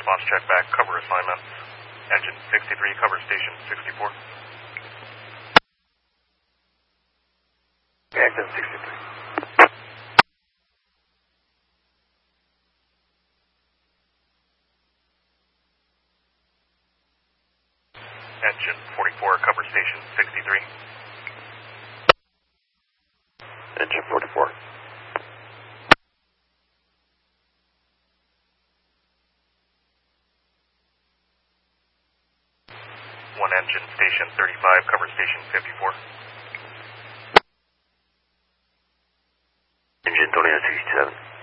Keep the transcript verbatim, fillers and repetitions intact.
Launch check back, cover assignments. Engine sixty-three, cover station sixty-four. Engine sixty-three. Engine forty-four, cover station sixty-three. Engine forty-four. One engine, station thirty-five, cover station fifty-four. Engine twenty-nine sixty-seven.